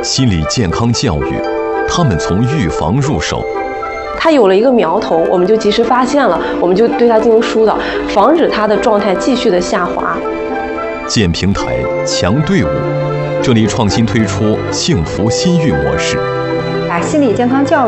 心理健康教育，他们从预防入手。 他有了一个苗头，我们就及时发现了，我们就对他进行疏导，防止他的状态继续的下滑。 建平台强队伍，这里创新推出幸福心育模式， 把心理健康教